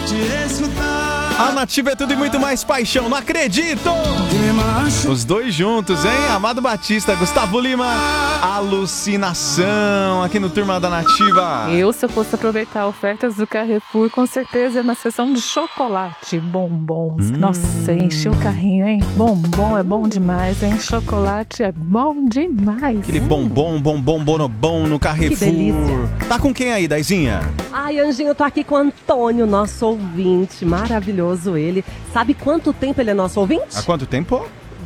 A Nativa é tudo e muito mais paixão, não acredito! Os dois juntos, hein? Amado Batista, Gustavo Lima, Alucinação, aqui no Turma da Nativa. Se eu fosse aproveitar ofertas do Carrefour, com certeza é na seção de chocolate, bombons. Nossa, encheu o carrinho, hein? Bombom é bom demais, hein? Chocolate é bom demais. Aquele bombom no Carrefour. Que delícia. Tá com quem aí, Daizinha? Ai, Anjinho, eu tô aqui com o Antônio, nosso ouvinte, maravilhoso ele. Sabe quanto tempo ele é nosso ouvinte? Há quanto tempo?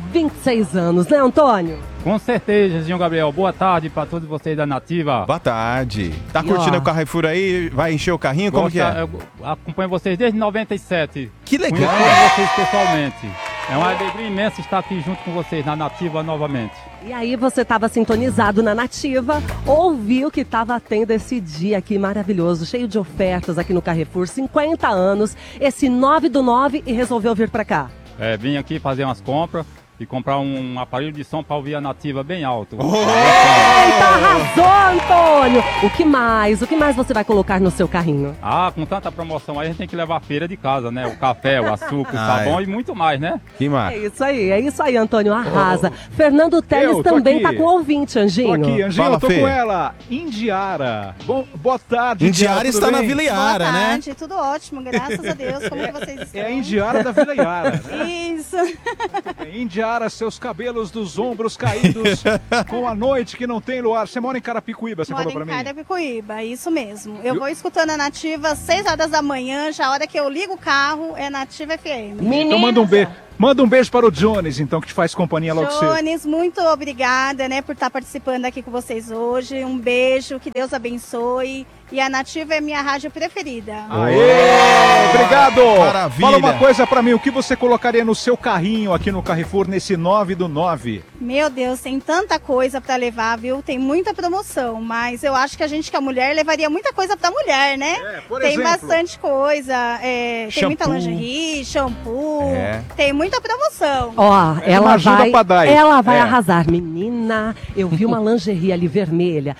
26 anos, né, Antônio? Com certeza, Zinho Gabriel. Boa tarde pra todos vocês da Nativa. Boa tarde. Tá curtindo o Carrefour aí? Vai encher o carrinho? Como que é? Eu acompanho vocês desde 97. Que legal. Conheço vocês pessoalmente. É uma alegria imensa estar aqui junto com vocês na Nativa novamente. E aí você estava sintonizado na Nativa, ouviu que estava tendo esse dia aqui maravilhoso, cheio de ofertas aqui no Carrefour, 50 anos, esse 9/9 e resolveu vir pra cá. Vim aqui fazer umas compras e comprar um aparelho de som para ouvir a Nativa bem alto. Eita, arrasou, Antônio! O que mais você vai colocar no seu carrinho? Com tanta promoção aí, a gente tem que levar a feira de casa, né? O café, o açúcar, o sabão e muito mais, né? Que mais? É isso aí, Antônio, arrasa. Fernando Teles também tá com o ouvinte, Anjinho. Tô aqui, Anjinho, Fala, eu tô Fê. com ela, Indiara. Boa tarde, Indiara está bem? na Vila Iara, Boa né? tarde, tudo ótimo, graças a Deus. Como que vocês estão? É a Indiara da Vila Iara, né? Isso. Indiara, seus cabelos dos ombros caídos com a noite que não tem luar. Você mora em Carapicuíba, você falou pra mim? Moro em Carapicuíba, isso mesmo. Eu vou escutando a Nativa às 6 horas da manhã, já a hora que eu ligo o carro é Nativa FM. Então manda um beijo. Manda um beijo para o Jones, então, que te faz companhia logo cedo. Jones, muito obrigada, né, por estar participando aqui com vocês hoje. Um beijo, que Deus abençoe. E a Nativa é minha rádio preferida. Aê! Obrigado! Maravilha! Fala uma coisa pra mim, o que você colocaria no seu carrinho aqui no Carrefour nesse 9/9? Meu Deus, tem tanta coisa pra levar, viu? Tem muita promoção, mas eu acho que a gente que é mulher levaria muita coisa pra mulher, né? Tem exemplo? bastante coisa, tem muita Shampoo. lingerie, shampoo, tem muita promoção. Ó, É uma ajuda pra Dai. ela vai arrasar. Menina, eu vi uma lingerie ali vermelha,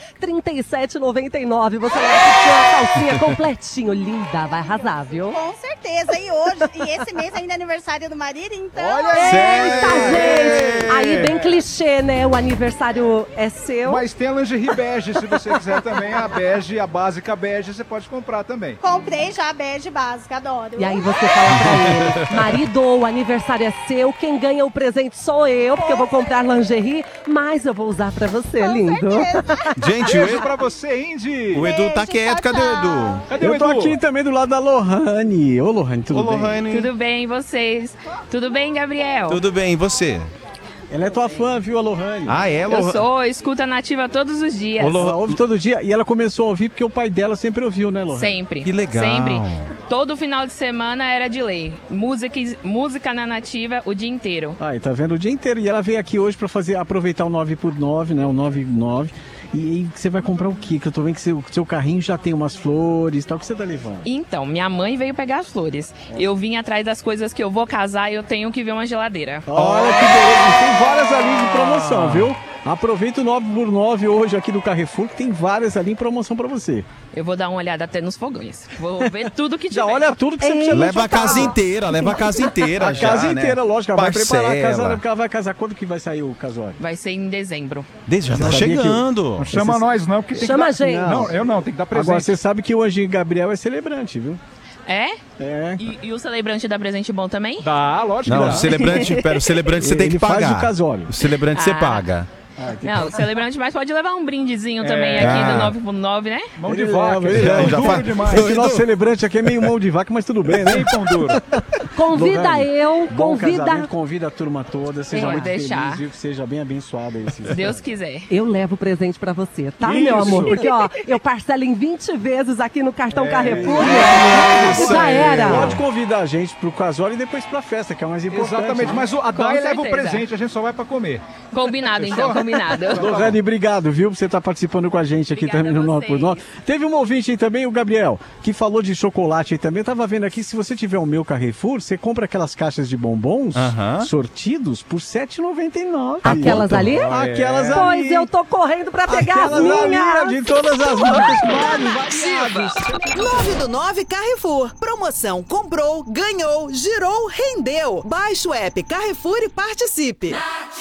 R$37,99. Você vai assistir uma calcinha completinho, linda, vai arrasar, viu? Com certeza, e esse mês ainda é aniversário do marido, então... Eita, gente! Aí bem clichê, né? O aniversário é seu. Mas tem a lingerie bege, se você quiser também. A bege, a básica bege, você pode comprar também. Comprei já a bege básica, adoro. E aí você fala pra ele, marido, o aniversário é seu, quem ganha o presente sou eu, porque eu vou comprar lingerie, mas eu vou usar pra você, lindo. Gente, Beijo pra você, Indy! o Edu tá Beijo, quieto, tchau, cadê o tchau. Edu? Cadê o Eu tô Edu? aqui também do lado da Lohane. Ô, Lohane, tudo Ô, bem? Lohane. Tudo bem, e vocês? Tudo bem, Gabriel? Tudo bem, e você? Ela é tua fã, viu, a Lohane? Ah, é, Eu Lohane? escuto a Nativa todos os dias. Ela ouve todo dia e ela começou a ouvir porque o pai dela sempre ouviu, né, Lohane? Sempre. Que legal. Sempre. Todo final de semana era de lei. Música na Nativa o dia inteiro. Aí, tá vendo o dia inteiro. E ela veio aqui hoje pra aproveitar o 9/9, né, o 9/9. E você vai comprar o quê? Que eu tô vendo que seu carrinho já tem umas flores e tal. O que você tá levando? Então, minha mãe veio pegar as flores. Eu vim atrás das coisas que eu vou casar e eu tenho que ver uma geladeira. Olha que beleza. Tem várias ali de promoção, viu? Aproveita o 9/9 hoje aqui do Carrefour, que tem várias ali em promoção pra você. Eu vou dar uma olhada até nos fogões. Vou ver tudo que tiver. Já olha tudo que você precisa. Leva a casa inteira, leva a casa inteira A já, casa né? inteira, lógico. Ela vai preparar a casa, Parcela. porque ela vai casar. Quando que vai sair o casório? Vai ser em dezembro. Já tá Você sabia que chegando. Não chama nós não, porque tem Chama que dar... a gente. Não, eu não, tem que dar presente. Agora, você sabe que o Anjinho Gabriel é celebrante, viu? É? É. E o celebrante dá presente bom também? Dá, lógico Não, que o dá. celebrante você tem que Ele faz pagar. o casório. O celebrante você Ah. paga. Não, o celebrante mais pode levar um brindezinho também aqui do 9/9, né? Mão de Ele vaca, leva, ele leva. é Já duro faz- demais. Esse nosso celebrante aqui é meio mão de vaca, mas tudo bem, né? Bem pão duro. Convida Lohane, bom convida. casamento, convida a turma toda, seja Pode muito deixar. feliz, viu? Que seja bem abençoado aí. Se Deus quiser. Eu levo presente pra você, tá, Isso. meu amor? Porque, ó, eu parcelo em 20 vezes aqui no cartão Carrefour, meu amor. Já era. pode convidar a gente pro casório e depois pra festa, que é o mais importante. Exatamente, né? mas a Dai leva o certeza. presente, a gente só vai pra comer. Combinado, então, combinado. Lorene, obrigado, viu, por você estar participando com a gente aqui Obrigada também no a 9 por 9. Teve um ouvinte aí também, o Gabriel, que falou de chocolate aí também. Eu tava vendo aqui, se você tiver o meu Carrefour, você compra aquelas caixas de bombons sortidos por R$ 7,99. Aquelas ali? Aquelas ali. Pois eu tô correndo pra pegar as Aquelas minhas. ali, de todas as marcas, variados. 9 do 9 Carrefour. Promoção comprou, ganhou, girou, rendeu. Baixe o app Carrefour e participe.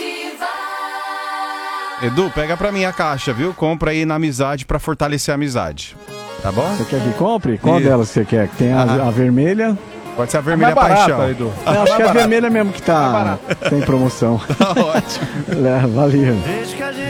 Edu, pega pra mim a caixa, viu? Compra aí na amizade pra fortalecer a amizade. Tá bom? Você quer que compre? Qual delas você quer? Tem a vermelha. Pode ser a vermelha mais barata, paixão. Edu. Eu acho que é a vermelha mesmo que tá em promoção. Tá ótimo. Valeu.